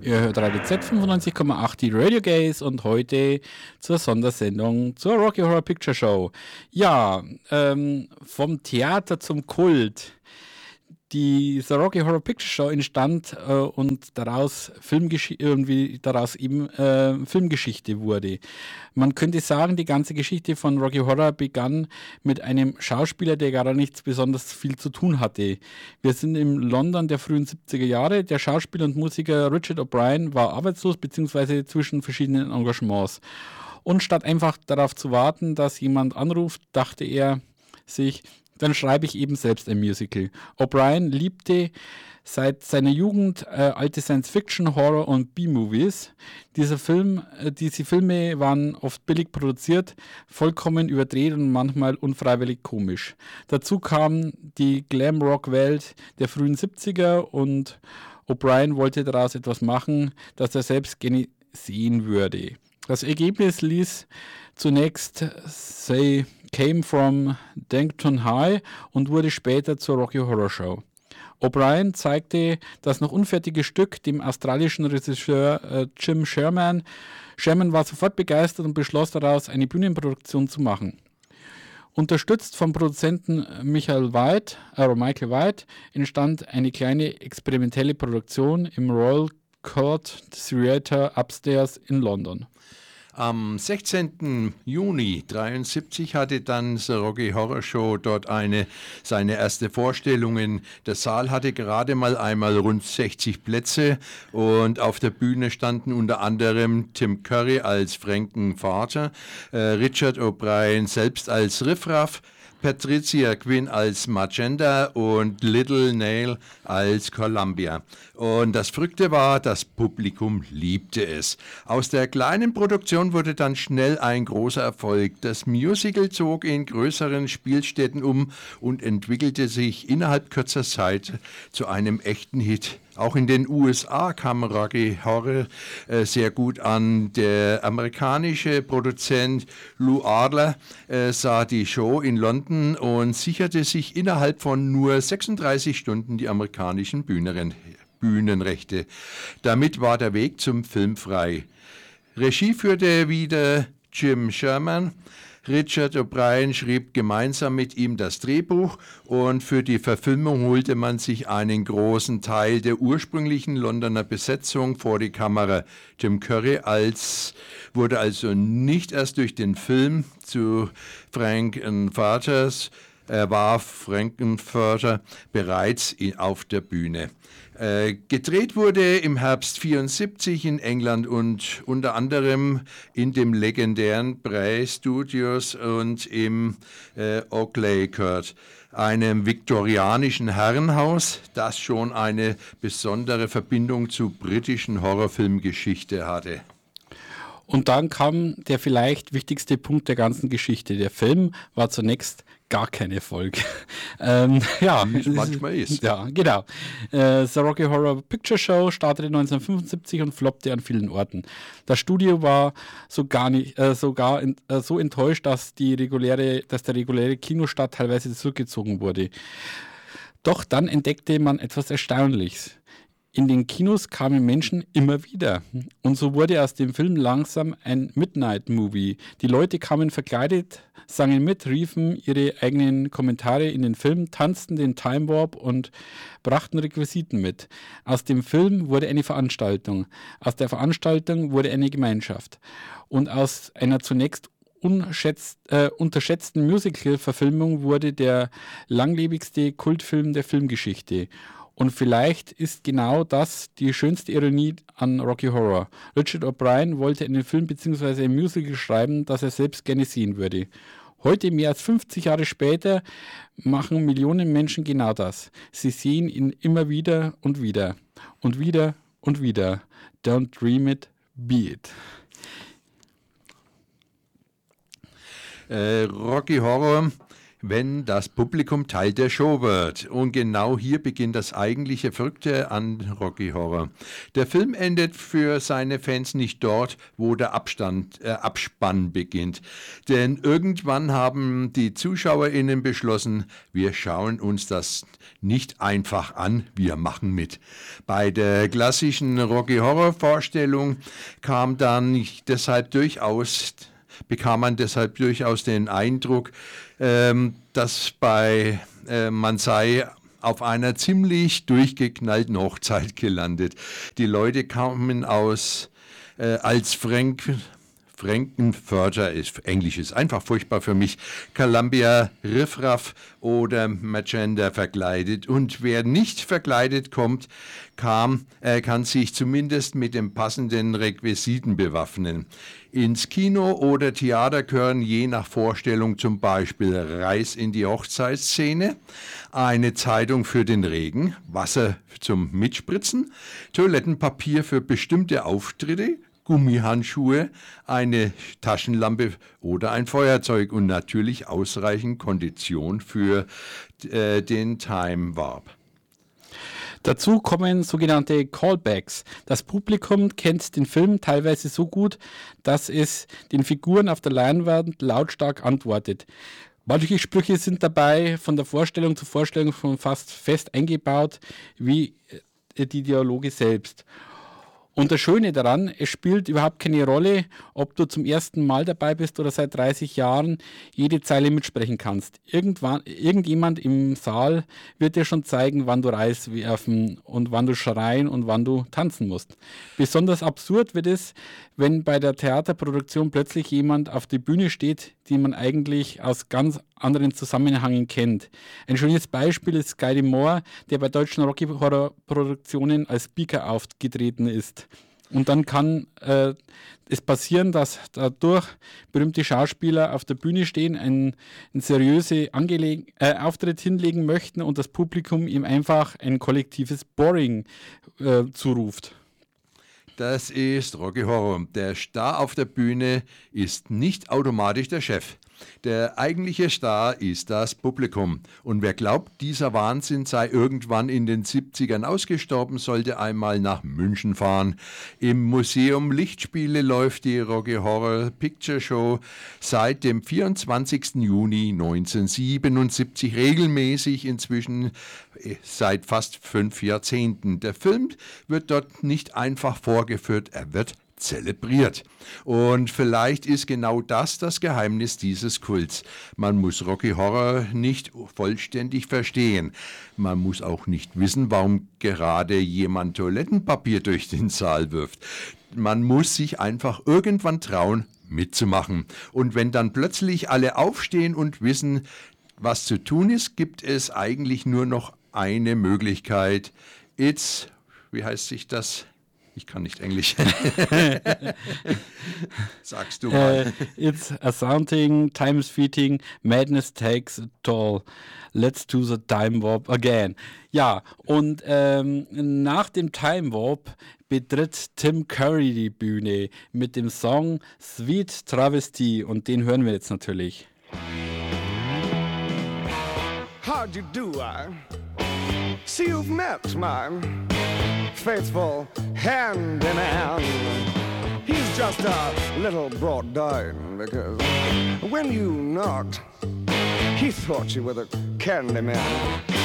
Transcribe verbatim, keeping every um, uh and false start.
Ihr hört Radio Z fünfundneunzig Komma acht, die Radio Gays, und heute zur Sondersendung zur Rocky Horror Picture Show. Ja, ähm, vom Theater zum Kult. Die The Rocky Horror Picture Show entstand äh, und daraus Filmgesch- irgendwie daraus eben äh, Filmgeschichte wurde. Man könnte sagen, die ganze Geschichte von Rocky Horror begann mit einem Schauspieler, der gar nichts besonders viel zu tun hatte. Wir sind im London der frühen siebziger Jahre. Der Schauspieler und Musiker Richard O'Brien war arbeitslos bzw. zwischen verschiedenen Engagements. Und statt einfach darauf zu warten, dass jemand anruft, dachte er sich, dann schreibe ich eben selbst ein Musical. O'Brien liebte seit seiner Jugend äh, alte Science-Fiction, Horror und B-Movies. Dieser Film, äh, diese Filme waren oft billig produziert, vollkommen überdreht und manchmal unfreiwillig komisch. Dazu kam die Glam-Rock-Welt der frühen siebziger und O'Brien wollte daraus etwas machen, das er selbst gerne sehen würde. Das Ergebnis ließ zunächst Say Came from Dankton High und wurde später zur Rocky Horror Show. O'Brien zeigte das noch unfertige Stück dem australischen Regisseur äh, Jim Sherman. Sherman war sofort begeistert und beschloss daraus, eine Bühnenproduktion zu machen. Unterstützt vom Produzenten Michael White, äh, Michael White entstand eine kleine experimentelle Produktion im Royal Court Theatre Upstairs in London. Am sechzehnten Juni neunzehnhundertdreiundsiebzig hatte dann The Rocky Horror Show dort eine, seine erste Vorstellungen. Der Saal hatte gerade mal einmal rund sechzig Plätze und auf der Bühne standen unter anderem Tim Curry als Frankenvater, äh, Richard O'Brien selbst als Riffraff, Patricia Quinn als Magenta und Little Nail als Columbia. Und das Verrückte war, das Publikum liebte es. Aus der kleinen Produktion wurde dann schnell ein großer Erfolg. Das Musical zog in größeren Spielstätten um und entwickelte sich innerhalb kürzer Zeit zu einem echten Hit. Auch in den U S A kam Rocky Horror äh, sehr gut an. Der amerikanische Produzent Lou Adler äh, sah die Show in London und sicherte sich innerhalb von nur sechsunddreißig Stunden die amerikanischen Bühnen, Bühnenrechte. Damit war der Weg zum Film frei. Regie führte wieder Jim Sherman. Richard O'Brien schrieb gemeinsam mit ihm das Drehbuch und für die Verfilmung holte man sich einen großen Teil der ursprünglichen Londoner Besetzung vor die Kamera. Tim Curry als, wurde also nicht erst durch den Film zu Frankenvaters, er war Frankenvater bereits auf der Bühne. Äh, gedreht wurde im Herbst vierundsiebzig in England und unter anderem in dem legendären Bray Studios und im äh, Oakley Court, einem viktorianischen Herrenhaus, das schon eine besondere Verbindung zur britischen Horrorfilmgeschichte hatte. Und dann kam der vielleicht wichtigste Punkt der ganzen Geschichte. Der Film war zunächst gar kein Erfolg. ähm, ja, Wie es manchmal ist. Ja, genau. Äh, The Rocky Horror Picture Show startete neunzehnhundertfünfundsiebzig und floppte an vielen Orten. Das Studio war so gar nicht, äh, sogar in, äh, so enttäuscht, dass, die reguläre, dass der reguläre Kinostart teilweise zurückgezogen wurde. Doch dann entdeckte man etwas Erstaunliches. In den Kinos kamen Menschen immer wieder. Und so wurde aus dem Film langsam ein Midnight-Movie. Die Leute kamen verkleidet, sangen mit, riefen ihre eigenen Kommentare in den Film, tanzten den Time Warp und brachten Requisiten mit. Aus dem Film wurde eine Veranstaltung. Aus der Veranstaltung wurde eine Gemeinschaft. Und aus einer zunächst unschätzt, äh, unterschätzten Musical-Verfilmung wurde der langlebigste Kultfilm der Filmgeschichte. Und vielleicht ist genau das die schönste Ironie an Rocky Horror. Richard O'Brien wollte einen Film bzw. ein Musical schreiben, das er selbst gerne sehen würde. Heute, mehr als fünfzig Jahre später, machen Millionen Menschen genau das. Sie sehen ihn immer wieder und wieder. Und wieder und wieder. Don't dream it, be it. Äh, Rocky Horror wenn das Publikum Teil der Show wird. Und genau hier beginnt das eigentliche Verrückte an Rocky Horror. Der Film endet für seine Fans nicht dort, wo der Abstand, äh, Abspann beginnt. Denn irgendwann haben die ZuschauerInnen beschlossen, wir schauen uns das nicht einfach an, wir machen mit. Bei der klassischen Rocky Horror Vorstellung kam dann deshalb durchaus bekam man deshalb durchaus den Eindruck, ähm, dass bei äh, man sei auf einer ziemlich durchgeknallten Hochzeit gelandet. Die Leute kamen aus äh, als Frank Frankenfurter, ist, Englisch ist einfach furchtbar für mich, Columbia, Riffraff oder Magenta verkleidet. Und wer nicht verkleidet kommt, kam, äh, kann sich zumindest mit den passenden Requisiten bewaffnen. Ins Kino oder Theater gehören je nach Vorstellung zum Beispiel Reis in die Hochzeitsszene, eine Zeitung für den Regen, Wasser zum Mitspritzen, Toilettenpapier für bestimmte Auftritte, Gummihandschuhe, eine Taschenlampe oder ein Feuerzeug und natürlich ausreichend Kondition für äh, den Time Warp. Dazu kommen sogenannte Callbacks. Das Publikum kennt den Film teilweise so gut, dass es den Figuren auf der Leinwand lautstark antwortet. Manche Sprüche sind dabei von der Vorstellung zu Vorstellung schon fast fest eingebaut, wie die Dialoge selbst. Und das Schöne daran, es spielt überhaupt keine Rolle, ob du zum ersten Mal dabei bist oder seit dreißig Jahren jede Zeile mitsprechen kannst. Irgendwann, irgendjemand im Saal wird dir schon zeigen, wann du Reis werfen und wann du schreien und wann du tanzen musst. Besonders absurd wird es, wenn bei der Theaterproduktion plötzlich jemand auf der Bühne steht, den man eigentlich aus ganz anderen Zusammenhängen kennt. Ein schönes Beispiel ist Skydy Moore, der bei deutschen Rocky-Horror-Produktionen als Speaker aufgetreten ist. Und dann kann äh, es passieren, dass dadurch berühmte Schauspieler auf der Bühne stehen, einen, einen seriösen Angeleg- äh, Auftritt hinlegen möchten und das Publikum ihm einfach ein kollektives Boring äh, zuruft. Das ist Rocky Horror. Der Star auf der Bühne ist nicht automatisch der Chef. Der eigentliche Star ist das Publikum. Und wer glaubt, dieser Wahnsinn sei irgendwann in den siebzigern ausgestorben, sollte einmal nach München fahren. Im Museum Lichtspiele läuft die Rocky Horror Picture Show seit dem vierundzwanzigsten Juni neunzehnhundertsiebenundsiebzig regelmäßig, inzwischen seit fast fünf Jahrzehnten. Der Film wird dort nicht einfach vorgeführt, er wird zelebriert. Und vielleicht ist genau das das Geheimnis dieses Kults. Man muss Rocky Horror nicht vollständig verstehen. Man muss auch nicht wissen, warum gerade jemand Toilettenpapier durch den Saal wirft. Man muss sich einfach irgendwann trauen, mitzumachen. Und wenn dann plötzlich alle aufstehen und wissen, was zu tun ist, gibt es eigentlich nur noch eine Möglichkeit. It's, wie heißt sich das? Ich kann nicht Englisch. Sagst du mal. Uh, it's astounding, time is fleeting, madness takes a toll. Let's do the time warp again. Ja, und ähm, nach dem Time Warp betritt Tim Curry die Bühne mit dem Song Sweet Travesty und den hören wir jetzt natürlich. How'd you do? I see you've met my faithful handyman. He's just a little brought down because when you knocked, he thought you were the candy man.